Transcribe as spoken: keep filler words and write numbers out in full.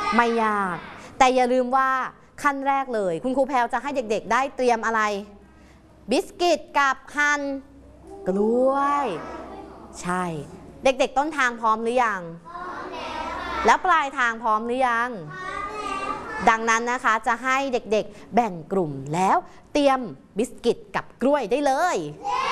ไม่ยากแต่อย่าลืมว่าขั้นแรกเลยคุณครูแพรวจะให้เด็กๆได้เตรียมอะไรบิสกิตกับหั่นกล้วยใช่เด็กๆต้นทางพร้อมหรือยังแล้วปลายทางพร้อมหรือยังดังนั้นนะคะจะให้เด็กๆแบ่งกลุ่มแล้วเตรียมบิสกิตกับกล้วยได้เลย